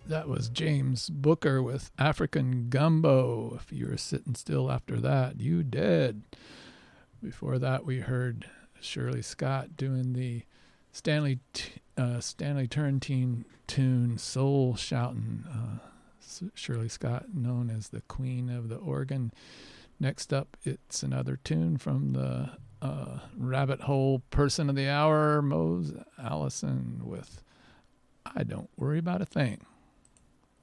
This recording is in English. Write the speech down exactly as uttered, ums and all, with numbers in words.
That was James Booker with African Gumbo. If you were sitting still after that, you dead. Before that, we heard Shirley Scott doing the Stanley t- uh, Stanley Turrentine tune, Soul Shoutin'. Uh, Shirley Scott, known as the Queen of the Organ. Next up, it's another tune from the uh, Rabbit Hole Person of the Hour, Mose Allison, with I Don't Worry About a Thing.